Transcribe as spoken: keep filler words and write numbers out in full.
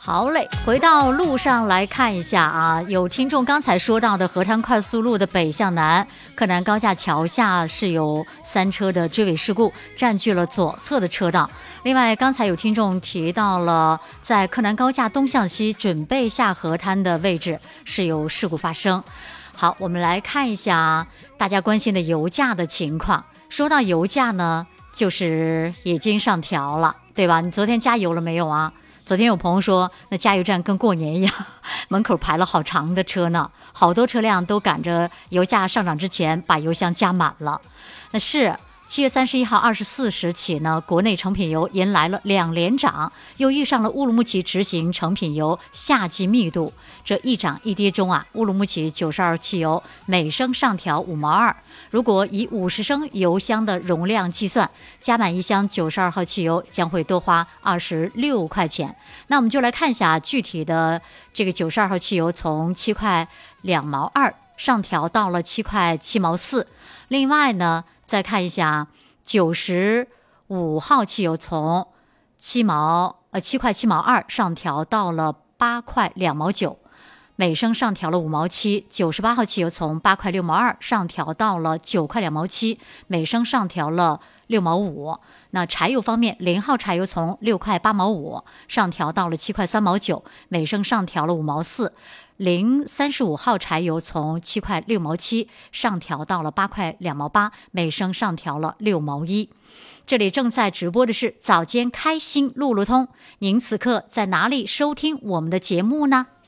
好嘞，回到路上来看一下啊，有听众刚才说到的河滩快速路的北向南柯南高架桥下是有三车的追尾事故，占据了左侧的车道。另外，刚才有听众提到了在柯南高架东向西准备下河滩的位置是有事故发生。好，我们来看一下大家关心的油价的情况。说到油价呢，就是已经上调了，对吧？你昨天加油了没有啊？昨天有朋友说，那加油站跟过年一样，门口排了好长的车呢，好多车辆都赶着油价上涨之前把油箱加满了。那是七月三十一号二十四时起呢，国内成品油迎来了两连涨，又遇上了乌鲁木齐执行成品油夏季密度，这一涨一跌中啊，乌鲁木齐九十二汽油每升上调五毛二。如果以五十升油箱的容量计算，加满一箱九十二号汽油将会多花二十六块钱。那我们就来看一下具体的这个九十二号汽油从七块两毛二上调到了七块七毛四。另外呢，再看一下九十五号汽油从七毛呃七块七毛二上调到了八块两毛九。每升上调了五毛七，九十八号汽油从八块六毛二上调到了九块两毛七，每升上调了六毛五。那柴油方面，零号柴油从六块八毛五上调到了七块三毛九，每升上调了五毛四。零三十五号柴油从七块六毛七上调到了八块两毛八，每升上调了六毛一。这里正在直播的是早间开心路路通，您此刻在哪里收听我们的节目呢？